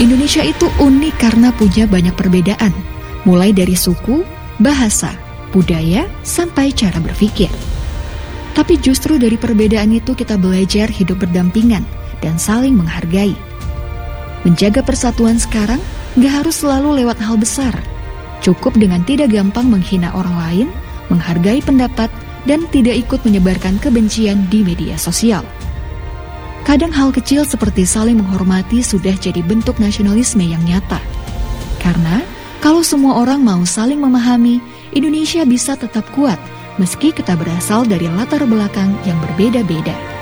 Indonesia itu unik karena punya banyak perbedaan, mulai dari suku, bahasa, budaya, sampai cara berpikir. Tapi justru dari perbedaan itu kita belajar hidup berdampingan dan saling menghargai. Menjaga persatuan sekarang gak harus selalu lewat hal besar. Cukup dengan tidak gampang menghina orang lain, menghargai pendapat, dan tidak ikut menyebarkan kebencian di media sosial. Kadang hal kecil seperti saling menghormati sudah jadi bentuk nasionalisme yang nyata. Karena kalau semua orang mau saling memahami, Indonesia bisa tetap kuat meski kita berasal dari latar belakang yang berbeda-beda.